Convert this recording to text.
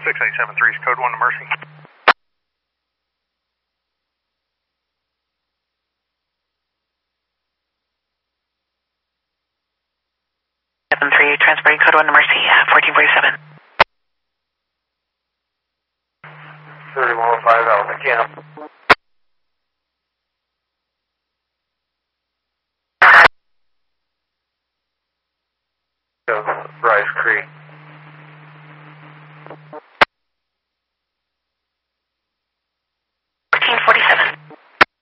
6873 is code 1 to Mercy. 73, transporting code 1 to Mercy, 1447. 3105 Alpha Camp. Bryce Creek.